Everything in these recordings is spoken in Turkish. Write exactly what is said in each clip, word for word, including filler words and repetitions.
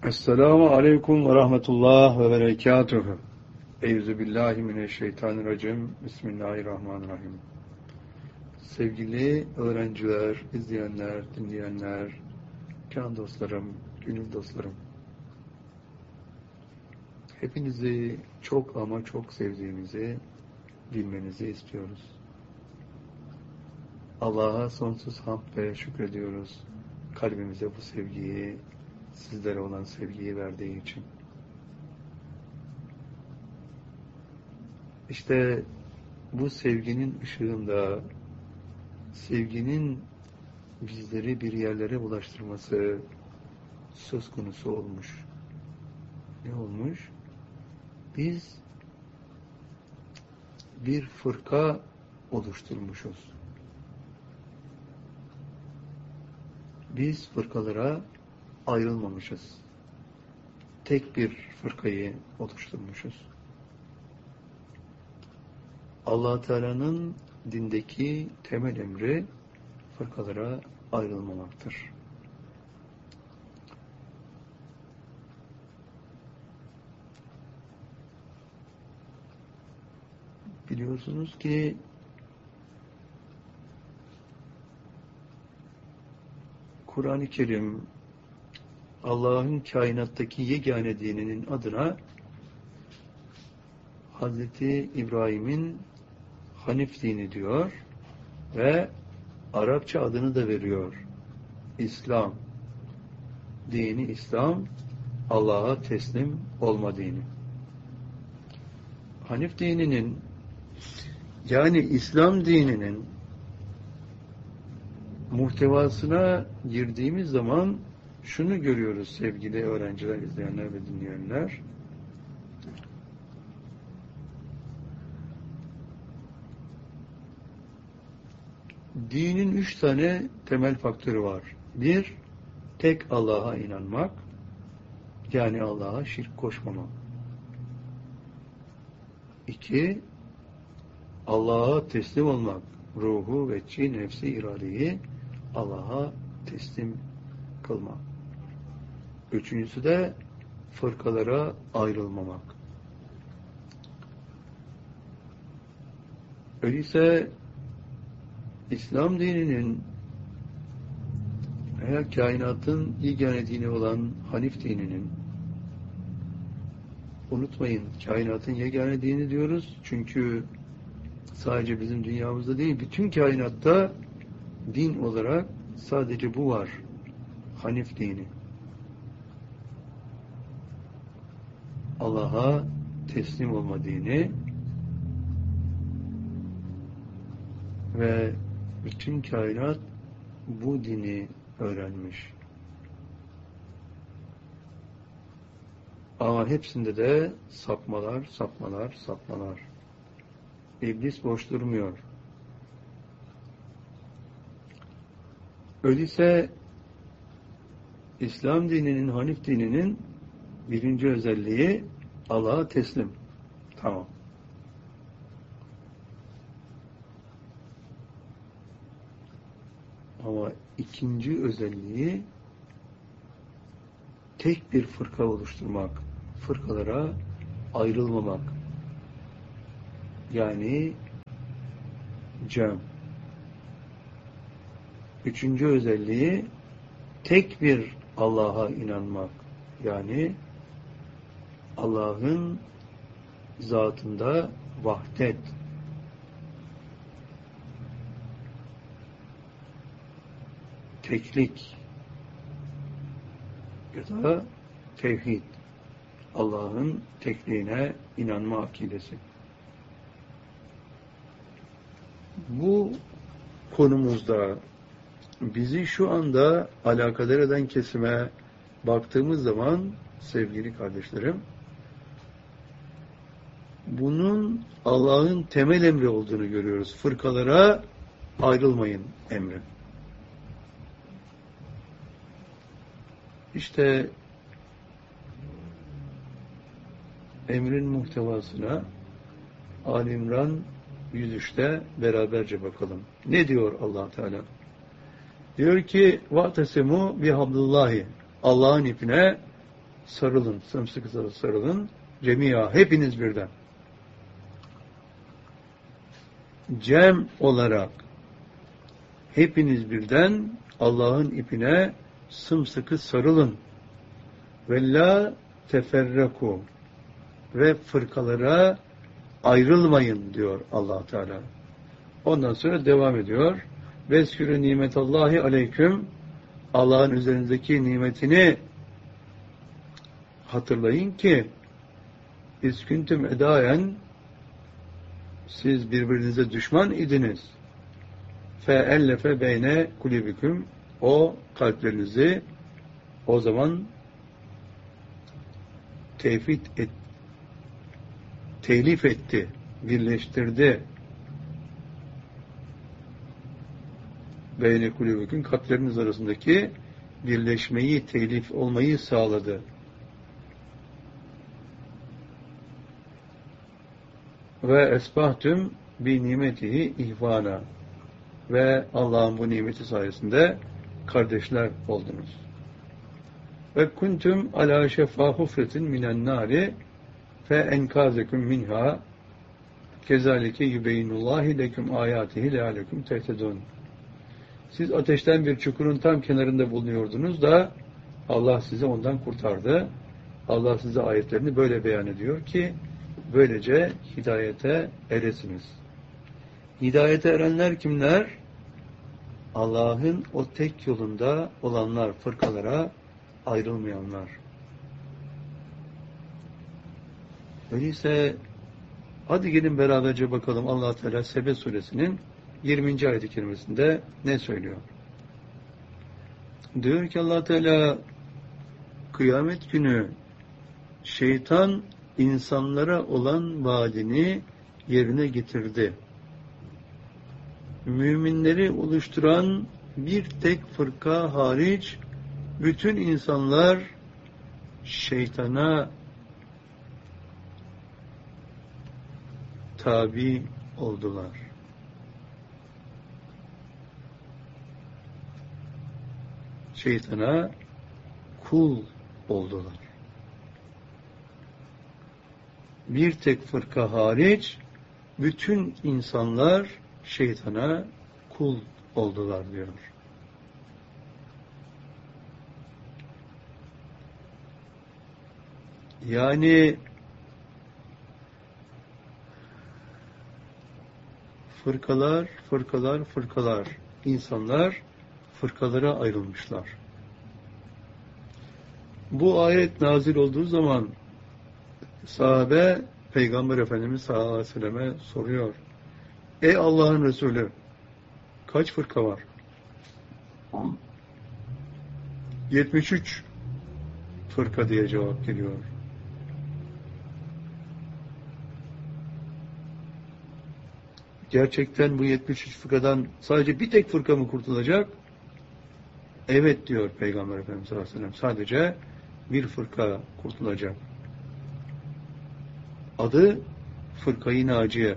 Esselamu aleyküm ve rahmetullah ve berekatuhu. Euzubillahimineşşeytanirracim. Bismillahirrahmanirrahim. Sevgili öğrenciler, izleyenler, dinleyenler, can dostlarım, gönül dostlarım. Hepinizi çok ama çok sevdiğimizi bilmenizi istiyoruz. Allah'a sonsuz hamd ve şükrediyoruz. Kalbimize bu sevgiyi, sizlere olan sevgiyi verdiği için. İşte bu sevginin ışığında, sevginin bizleri bir yerlere ulaştırması söz konusu olmuş. Ne olmuş? Biz bir fırka oluşturmuşuz. Biz fırkalara ayrılmamışız. Tek bir fırkayı oluşturmuşuz. Allah Teala'nın dindeki temel emri fırkalara ayrılmamaktır. Biliyorsunuz ki Kur'an-ı Kerim Allah'ın kainattaki yegane dininin adına Hazreti İbrahim'in Hanif dini diyor ve Arapça adını da veriyor. İslam. Dini İslam, Allah'a teslim olma dini. Hanif dininin, yani İslam dininin muhtevasına girdiğimiz zaman şunu görüyoruz sevgili öğrenciler, izleyenler ve dinleyenler. Dinin üç tane temel faktörü var. Bir, tek Allah'a inanmak, yani Allah'a şirk koşmamak. İki, Allah'a teslim olmak, ruhu, vecci, nefsi, iradeyi Allah'a teslim kılmak. Üçüncüsü de fırkalara ayrılmamak. Öyleyse İslam dininin veya kainatın yegane dini olan Hanif dininin, unutmayın, kainatın yegane dini diyoruz çünkü sadece bizim dünyamızda değil, bütün kainatta din olarak sadece bu var. Hanif dini. Allah'a teslim olma dini ve bütün kainat bu dini öğrenmiş. Ama hepsinde de sapmalar, sapmalar, sapmalar. İblis boş durmuyor. Öyleyse İslam dininin, Hanif dininin birinci özelliği Allah'a teslim. Tamam. Ama ikinci özelliği tek bir fırka oluşturmak, fırkalara ayrılmamak. Yani cem. Üçüncü özelliği tek bir Allah'a inanmak. Yani Allah'ın zatında vahdet. Teklik ya da tevhid. Allah'ın tekliğine inanma akidesi. Bu konumuzda bizi şu anda alakadar eden kesime baktığımız zaman sevgili kardeşlerim, bunun Allah'ın temel emri olduğunu görüyoruz. Fırkalara ayrılmayın emri. İşte emrin muhtevasına Ali İmran yüz üçte beraberce bakalım. Ne diyor Allah Teala? Diyor ki: "Va'tasimu bihablillahi." Allah'ın ipine sarılın, sımsıkı sarılın. Cemia, hepiniz birden. Cem olarak hepiniz birden Allah'ın ipine sımsıkı sarılın. Ve la teferraku, ve fırkalara ayrılmayın diyor Allah Teala. Ondan sonra devam ediyor. Veskürü nimetallahi aleyküm, Allah'ın üzerinizdeki nimetini hatırlayın ki isküntüm edayen, siz birbirinize düşman idiniz. Fe ellefe beyne kulübüküm, o kalplerinizi o zaman tevfik et, telif etti, birleştirdi. Beyne kulübüküm, kalpleriniz arasındaki birleşmeyi, telif olmayı sağladı. Ve esbahtüm bi nimetihi ihvana, ve Allah'ın bu nimeti sayesinde kardeşler oldunuz. Ve kuntum ala şefa hufretin minen nari fe enkazeküm minha kezalike yübeynullahi leküm ayatihi lealeküm tehtedun. Siz ateşten bir çukurun tam kenarında bulunuyordunuz da Allah sizi ondan kurtardı. Allah size ayetlerini böyle beyan ediyor ki böylece hidayete eresiniz. Hidayete erenler kimler? Allah'ın o tek yolunda olanlar, fırkalara ayrılmayanlar. Öyleyse hadi gelin beraberce bakalım Allah Teala Sebe suresinin yirminci ayet-i kerimesinde ne söylüyor? Diyor ki Allah Teala, kıyamet günü şeytan insanlara olan vaadini yerine getirdi. Müminleri oluşturan bir tek fırka hariç bütün insanlar şeytana tabi oldular. Şeytana kul oldular. Bir tek fırka hariç bütün insanlar şeytana kul oldular diyor. Yani fırkalar, fırkalar, fırkalar, insanlar fırkalara ayrılmışlar. Bu ayet nazil olduğu zaman sahabe Peygamber Efendimiz sallallahu aleyhi ve selleme soruyor. Ey Allah'ın Resulü, kaç fırka var? yetmiş üç fırka diye cevap geliyor. Gerçekten bu yetmiş üç fırkadan sadece bir tek fırka mı kurtulacak? Evet diyor Peygamber Efendimiz sallallahu aleyhi ve sellem. Sadece bir fırka kurtulacak. Adı Fırkayı Naciye.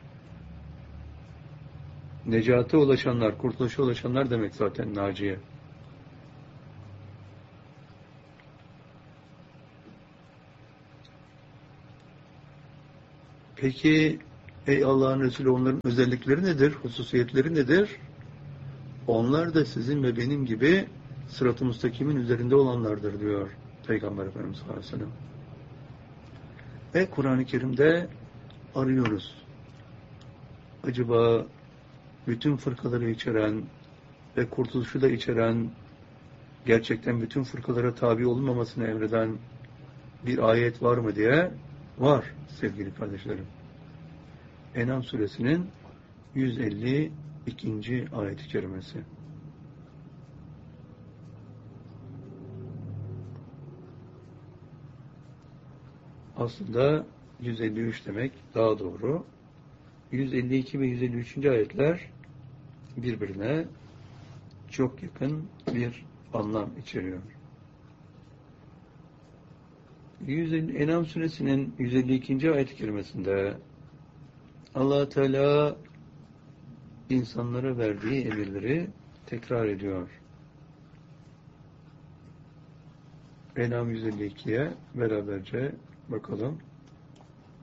Necate ulaşanlar, kurtuluşa ulaşanlar demek zaten Naciye. Peki ey Allah'ın Resulü, onların özellikleri nedir? Hususiyetleri nedir? Onlar da sizin ve benim gibi sırat-ı müstakimin üzerinde olanlardır diyor Peygamber Efendimiz sallallahu aleyhi ve sellem. Ve Kur'an-ı Kerim'de arıyoruz. Acaba bütün fırkaları içeren ve kurtuluşu da içeren, gerçekten bütün fırkalara tabi olunmamasını emreden bir ayet var mı diye? Var sevgili kardeşlerim. En'am suresinin yüz elli ikinci ayet-i kerimesi. Aslında yüz elli üç demek daha doğru. yüz elli iki ve yüz elli üçüncü ayetler birbirine çok yakın bir anlam içeriyor. yüz elli, En'am suresinin yüz elli ikinci ayet-i kerimesinde Allah Teala insanlara verdiği emirleri tekrar ediyor. En'am yüz elli ikiye beraberce bakalım.